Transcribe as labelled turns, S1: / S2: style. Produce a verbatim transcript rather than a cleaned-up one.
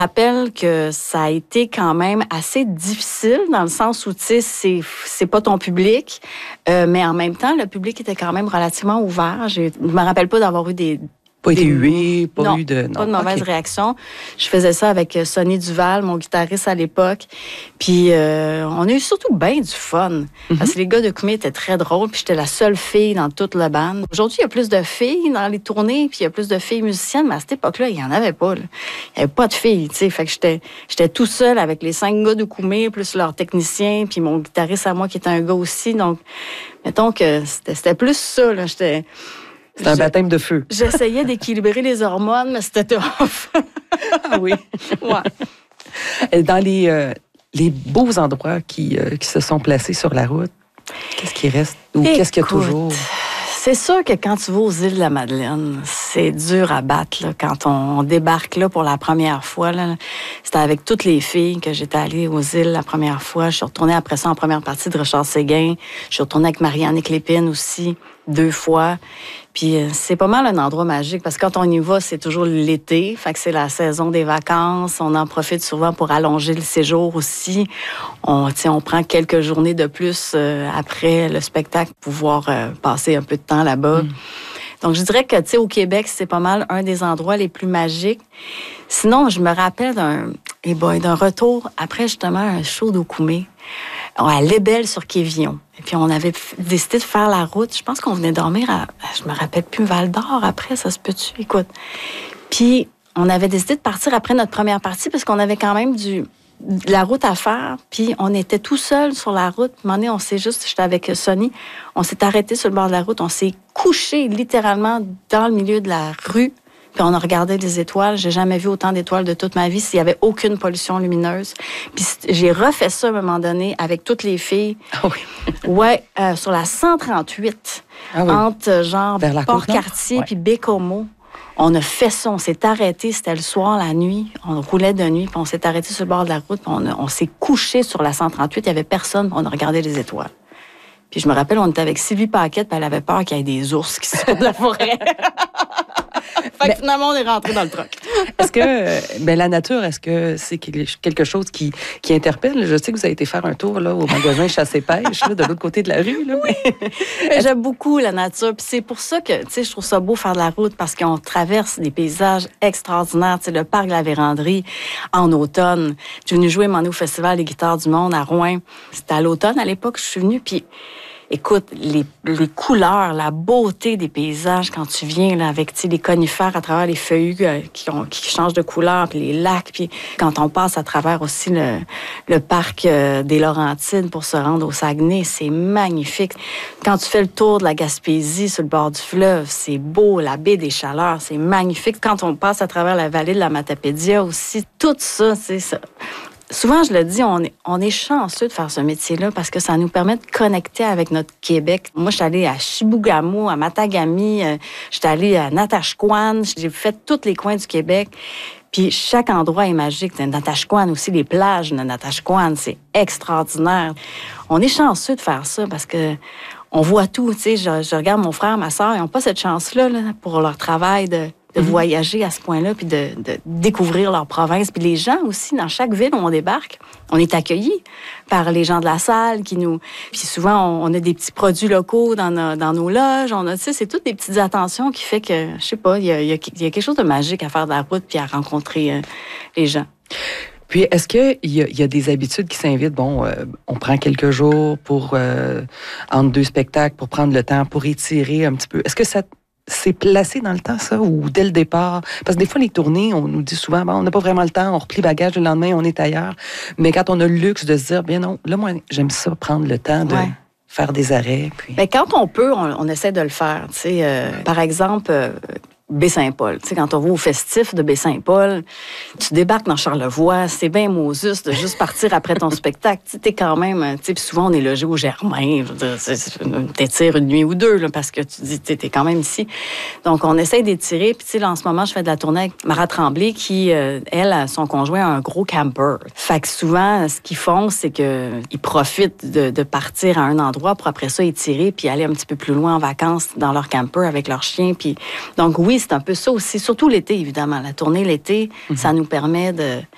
S1: rappelle que ça a été quand même assez difficile dans le sens où, tu sais, c'est, c'est pas ton public, euh, mais en même temps, le public était quand même relativement ouvert. Je me rappelle pas d'avoir eu des...
S2: Pas été
S1: des...
S2: hué, pas
S1: non,
S2: eu de... Non,
S1: pas de mauvaise
S2: okay.
S1: réaction. Je faisais ça avec Sonny Duval, mon guitariste à l'époque. Puis euh, on a eu surtout bien du fun. Mm-hmm. Parce que les gars de Koumé étaient très drôles, puis j'étais la seule fille dans toute la bande. Aujourd'hui, il y a plus de filles dans les tournées, puis il y a plus de filles musiciennes, mais à cette époque-là, il n'y en avait pas. Là. Il n'y avait pas de filles, tu sais. Fait que j'étais, j'étais tout seul avec les cinq gars de Koumé, plus leur technicien, puis mon guitariste à moi qui était un gars aussi. Donc, mettons que c'était, c'était plus ça, là. J'étais...
S2: C'est un baptême de feu.
S1: J'essayais d'équilibrer les hormones, mais c'était tough.
S2: Ah oui? Ouais. Dans les, euh, les beaux endroits qui, euh, qui se sont placés sur la route, qu'est-ce qui reste? Ou
S1: Écoute,
S2: qu'est-ce qu'il y a toujours?
S1: C'est sûr que quand tu vas aux îles de la Madeleine, c'est dur à battre. Là, quand on débarque là pour la première fois, là, c'était avec toutes les filles que j'étais allée aux îles la première fois. Je suis retournée après ça en première partie de Richard Séguin. Je suis retournée avec Marianne Clépine aussi, deux fois. Puis c'est pas mal un endroit magique parce que quand on y va, c'est toujours l'été. Fait que c'est la saison des vacances. On en profite souvent pour allonger le séjour aussi. On, on prend quelques journées de plus euh, après le spectacle pour pouvoir euh, passer un peu de temps là-bas. Mm. Donc, je dirais que, tu sais, au Québec, c'est pas mal un des endroits les plus magiques. Sinon, je me rappelle d'un, eh boy, d'un retour après, justement, un show d'Okoumé à Lébel sur Quévillon. Et puis, on avait décidé de faire la route. Je pense qu'on venait dormir à, je me rappelle plus, Val-d'Or après, ça se peut-tu? Écoute. Puis, on avait décidé de partir après notre première partie parce qu'on avait quand même du... de la route à faire, puis on était tout seul sur la route. À un moment donné, on s'est juste, j'étais avec Sonny, on s'est arrêté sur le bord de la route, on s'est couché littéralement dans le milieu de la rue, puis on a regardé les étoiles. J'ai jamais vu autant d'étoiles de toute ma vie s'il y avait aucune pollution lumineuse. Puis j'ai refait ça à un moment donné avec toutes les filles.
S2: Ah oui.
S1: Ouais, euh, sur la cent trente-huit, ah oui. Entre genre Port-Cartier ouais. puis Bécomo. On a fait ça, on s'est arrêté, c'était le soir, la nuit, on roulait de nuit, puis on s'est arrêté sur le bord de la route, puis on, a, on s'est couché sur la cent trente-huit, il n'y avait personne, puis on a regardé les étoiles. Puis je me rappelle, on était avec Sylvie Paquette, puis elle avait peur qu'il y ait des ours qui sortent de la forêt. Fait que finalement, on est rentré dans le truck.
S2: Est-ce que ben, la nature, est-ce que c'est quelque chose qui, qui interpelle? Je sais que vous avez été faire un tour là, au magasin Chasse-et-Pêche, là, de l'autre côté de la rue. Là,
S1: oui. Mais... J'aime beaucoup la nature. Puis c'est pour ça que, tu sais, je trouve ça beau faire de la route parce qu'on traverse des paysages extraordinaires. Tu sais, le parc de la Vérandrie en automne. Je suis venue jouer mon au Festival des guitares du monde à Rouyn. C'était à l'automne à l'époque, je suis venue, puis... Écoute, les, les couleurs, la beauté des paysages quand tu viens là, avec les conifères à travers les feuillus euh, qui, ont, qui changent de couleur, puis les lacs, puis quand on passe à travers aussi le, le parc euh, des Laurentides pour se rendre au Saguenay, c'est magnifique. Quand tu fais le tour de la Gaspésie sur le bord du fleuve, c'est beau, la baie des Chaleurs, c'est magnifique. Quand on passe à travers la vallée de la Matapédia aussi, tout ça, c'est ça. Souvent, je le dis, on est, on est chanceux de faire ce métier-là parce que ça nous permet de connecter avec notre Québec. Moi, je suis allée à Chibougamau, à Matagami, euh, je suis allée à Natashquan, j'ai fait tous les coins du Québec. Puis chaque endroit est magique. Natashquan aussi, les plages de Natashquan, c'est extraordinaire. On est chanceux de faire ça parce que on voit tout. Tu sais, je, je regarde mon frère, ma soeur, ils n'ont pas cette chance-là là, pour leur travail de... de mm-hmm. voyager à ce point-là, puis de, de découvrir leur province. Puis les gens aussi, dans chaque ville où on débarque, on est accueillis par les gens de la salle qui nous... Puis souvent, on, on a des petits produits locaux dans, nos, dans nos loges. On a, tu sais, c'est toutes des petites attentions qui fait que, je sais pas, il y a, il y a, il y a quelque chose de magique à faire de la route puis à rencontrer euh, les gens.
S2: Puis, est-ce qu'il y, y a des habitudes qui s'invitent? Bon, euh, on prend quelques jours pour, euh, entre deux spectacles, pour prendre le temps, pour étirer un petit peu. Est-ce que ça... c'est placé dans le temps, ça, ou dès le départ? Parce que des fois, les tournées, on nous dit souvent, bon, on n'a pas vraiment le temps, on replie bagage le lendemain, on est ailleurs. Mais quand on a le luxe de se dire, bien non, là, moi, j'aime ça, prendre le temps de ouais. faire des arrêts. Puis...
S1: Bien, quand on peut, on, on essaie de le faire. Tu sais, euh, par exemple... Euh, Baie-Saint-Paul. Tu sais, quand on va au festif de Baie-Saint-Paul, tu débarques dans Charlevoix, c'est bien Moses de juste partir après ton spectacle. Tu sais, t'es quand même... Tu sais, puis souvent, on est logé au Germain. T'étires une nuit ou deux, là, parce que tu dis, tu t'es quand même ici. Donc, on essaie d'étirer. Puis, tu sais, là, en ce moment, je fais de la tournée avec Mara Tremblay, qui, euh, elle, son conjoint, a un gros camper. Fait que souvent, ce qu'ils font, c'est qu'ils profitent de, de partir à un endroit pour après ça étirer puis aller un petit peu plus loin en vacances dans leur camper avec leurs chiens. Puis, donc, oui, c'est un peu ça aussi, surtout l'été, évidemment. La tournée l'été, mm-hmm. ça nous permet de,